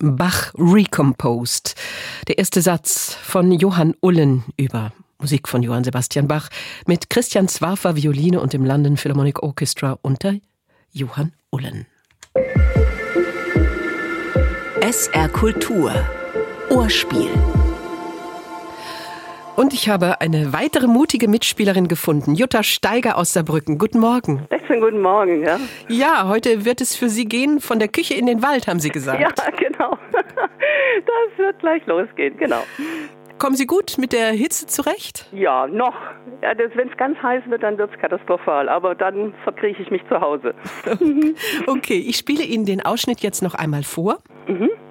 Bach Recomposed. Der erste Satz von Johann Ullen über Musik von Johann Sebastian Bach mit Christian Zwarfer Violine und dem London Philharmonic Orchestra unter Johann Ullen. SR Kultur Ohrspiel. Und ich habe eine weitere mutige Mitspielerin gefunden, Jutta Steiger aus Saarbrücken. Guten Morgen. Schönen guten Morgen, ja. Ja, heute wird es für Sie gehen, von der Küche in den Wald, haben Sie gesagt. Ja, genau. Das wird gleich losgehen, genau. Kommen Sie gut mit der Hitze zurecht? Ja, noch. Ja, wenn es ganz heiß wird, dann wird es katastrophal. Aber dann verkrieche ich mich zu Hause. Okay, ich spiele Ihnen den Ausschnitt jetzt noch einmal vor. Mhm.